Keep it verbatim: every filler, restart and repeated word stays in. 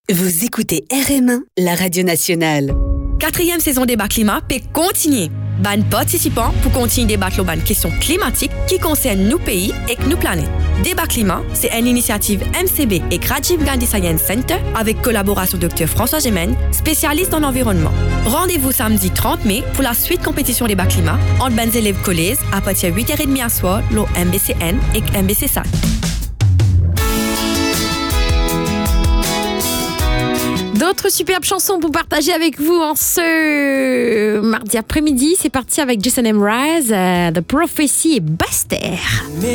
Vous écoutez R M un, la radio nationale. Quatrième saison débat climat peut continuer. Ban participants pour continuer débattre les questions climatiques qui concernent nos pays et nos planètes. Débat climat, c'est une initiative M C B et Rajiv Gandhi Science Center avec collaboration Dr François Gemène, spécialiste dans l'environnement. Rendez-vous samedi trente mai pour la suite compétition débat climat entre les élèves collèges à partir de huit heures trente à soir, le M B C N et M B C S A C. D'autres superbes chansons pour partager avec vous en ce mardi après-midi. C'est parti avec Jason Mraz, uh, The Prophecy et Buster.